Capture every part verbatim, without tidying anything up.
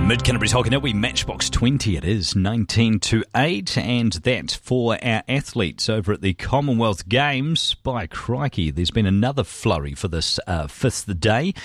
Mid Canterbury's Hokanui, Matchbox twenty it is, nineteen to eight, and that for our athletes over at the Commonwealth Games. By crikey, there's been another flurry for this uh, fifth day.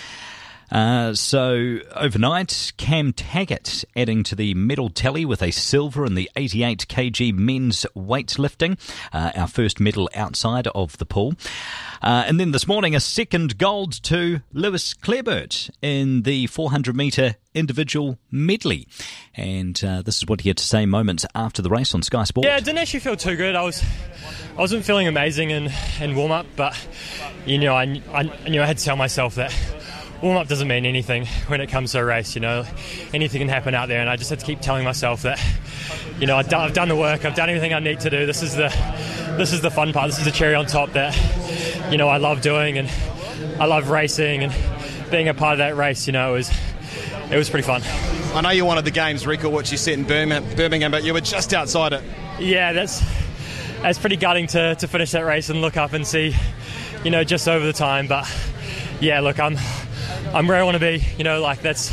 Uh, so overnight, Cam Taggart adding to the medal tally with a silver in the eighty-eight kilogram men's weightlifting, uh, our first medal outside of the pool. Uh, and then this morning, a second gold to Lewis Clareburt in the four hundred metre individual medley. And uh, this is what he had to say moments after the race on Sky Sport. Yeah, it didn't actually feel too good. I was, I wasn't feeling amazing in, in warm-up, but you know, I, I, I knew I had to tell myself that warm-up doesn't mean anything when it comes to a race. You know, anything can happen out there, and I just had to keep telling myself that, you know, I've done, I've done the work, I've done everything I need to do. This is the, this is the fun part. This is the cherry on top that, you know, I love doing, and I love racing, and being a part of that race. You know, it was, it was pretty fun. I know you wanted the games record, which you set in Birmingham, Birmingham, but you were just outside it. Yeah, that's that's pretty gutting to to finish that race and look up and see, you know, just over the time. But yeah, look, I'm. I'm where I want to be, you know, like that's,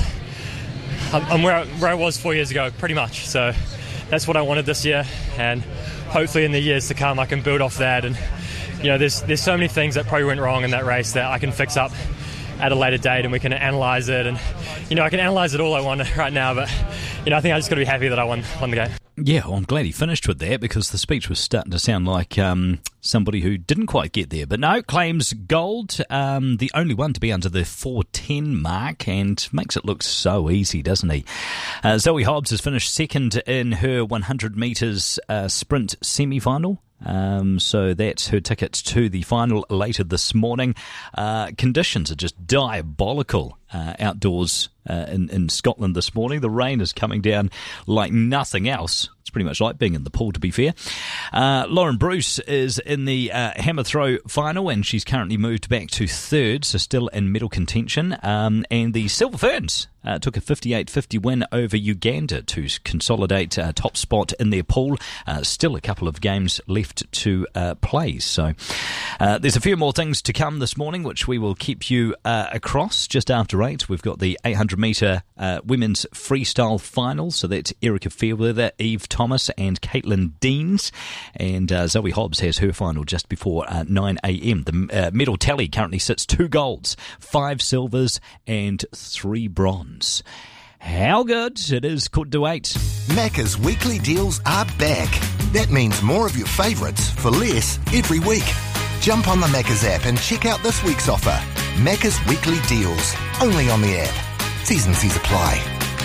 I'm, I'm where, I, where I was four years ago, pretty much. So that's what I wanted this year, and hopefully in the years to come I can build off that. And, you know, there's there's so many things that probably went wrong in that race that I can fix up at a later date, and we can analyse it. And, you know, I can analyse it all I want right now, but, you know, I think I just got to be happy that I won, won the game. Yeah, well, I'm glad he finished with that, because the speech was starting to sound like um, somebody who didn't quite get there. But no, claims gold, um, the only one to be under the four ten mark, and makes it look so easy, doesn't he? Uh, Zoe Hobbs has finished second in her one hundred metres uh, sprint semi-final. Um, so that's her ticket to the final later this morning. Uh, conditions are just diabolical uh, outdoors uh, in, in Scotland this morning. The rain is coming down like nothing else. It's pretty much like being in the pool, to be fair. Uh, Lauren Bruce is in the uh, hammer throw final, and she's currently moved back to third, so still in medal contention. Um, and the Silver Ferns uh, took a fifty-eight fifty win over Uganda to consolidate a top spot in their pool. Uh, still a couple of games left to uh, play. So uh, there's a few more things to come this morning, which we will keep you uh, across. Just after eight, we've got the eight hundred metre uh, women's freestyle final. So that's Erica Fairweather, Eve Thomas and Caitlin Deans, and uh, Zoe Hobbs has her final just before uh, nine a.m. The uh, medal tally currently sits two golds, five silvers and three bronze. How good? It is good to eight. Macca's weekly deals are back. That means more of your favourites for less every week. Jump on the Macca's app and check out this week's offer. Macca's weekly deals, only on the app. T's and C's apply.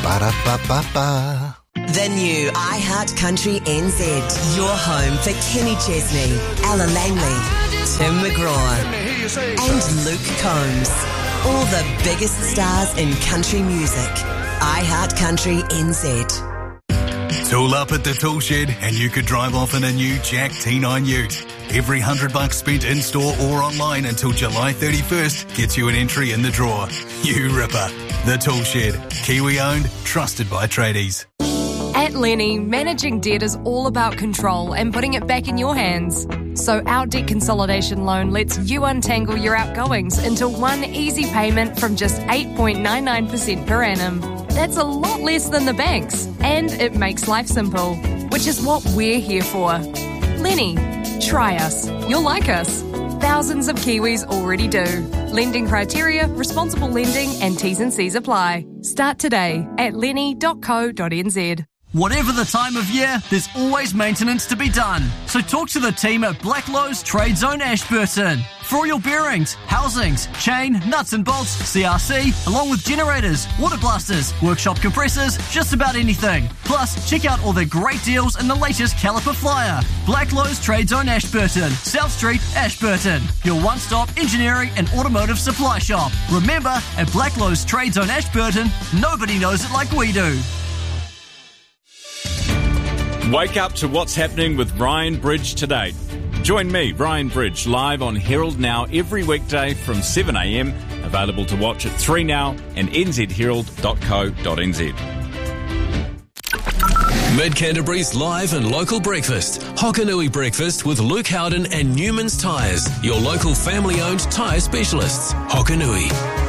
Ba-da-ba-ba-ba. The new iHeartCountry N Z, your home for Kenny Chesney, Ella Langley, Tim McGraw and Luke Combs. All the biggest stars in country music. iHeartCountry N Z. Tool up at the tool shed and you could drive off in a new Jack T nine Ute. Every hundred bucks spent in-store or online until July thirty-first gets you an entry in the draw. You ripper. The Tool Shed. Kiwi-owned, trusted by tradies. At Lenny, managing debt is all about control and putting it back in your hands. So our debt consolidation loan lets you untangle your outgoings into one easy payment from just eight point nine nine percent per annum. That's a lot less than the banks, and it makes life simple, which is what we're here for. Lenny, try us. You'll like us. Thousands of Kiwis already do. Lending criteria, responsible lending and T's and C's apply. Start today at lenny dot co dot n z. Whatever the time of year, there's always maintenance to be done. So talk to the team at Blacklowe's Trade Zone Ashburton. For all your bearings, housings, chain, nuts and bolts, C R C, along with generators, water blasters, workshop compressors, just about anything. Plus, check out all their great deals and the latest caliper flyer. Blacklowe's Trade Zone Ashburton, South Street, Ashburton. Your one-stop engineering and automotive supply shop. Remember, at Blacklowe's Trade Zone Ashburton, nobody knows it like we do. Wake up to what's happening with Ryan Bridge today. Join me, Ryan Bridge, live on Herald Now every weekday from seven a.m. Available to watch at three now and n z herald dot co dot n z. Mid Canterbury's live and local breakfast. Hokanui Breakfast with Luke Howden and Newman's Tyres. Your local family-owned tyre specialists. Hokanui.